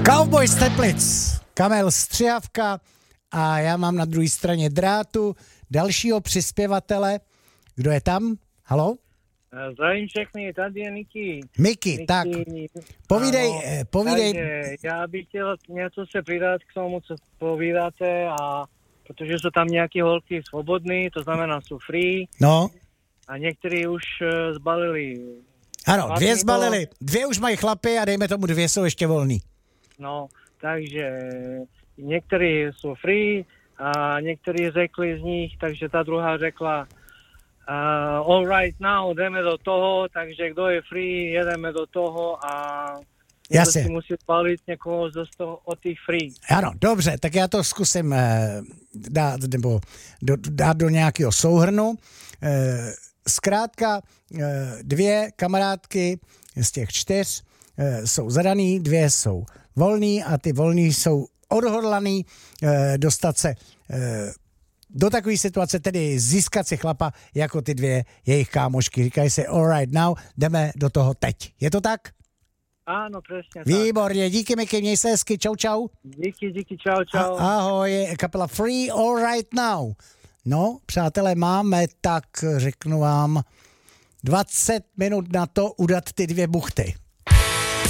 Cowboy z Teplic, Kamel Střihavka a já mám na druhé straně drátu dalšího přispěvatele. Kdo je tam? Halo? Zdravím všechny, tady je Niky. Miky, tak. Povídej. Takže já bych chtěl něco se přidat k tomu, co povídáte, a protože jsou tam nějaké holky svobodné, to znamená jsou free. No. A někteří už zbalili. Ano, dvě zbalili. Dvě už mají chlapy a dejme tomu 2 jsou ještě volný. No, takže někteří jsou free a někteří řekli z nich, takže ta druhá řekla all right now, jdeme do toho, takže kdo je free, jedeme do toho a Jasně. si musí zbalit někoho od těch free. Ano, dobře, tak já to zkusím dát do nějakého souhrnu. Zkrátka 2 kamarádky z těch 4 jsou zadaný, 2 jsou volný a ty volný jsou odhodlaný dostat se do takové situace, tedy získat si chlapa jako ty 2 jejich kámošky. Říkají si all right now, jdeme do toho teď. Je to tak? Ano, přesně tak. Výborně, díky Miky, měj se hezky, čau. Díky, čau. Ahoj, kapela Free All Right Now. No, přátelé, máme tak, řeknu vám, 20 minut na to udat ty 2 buchty.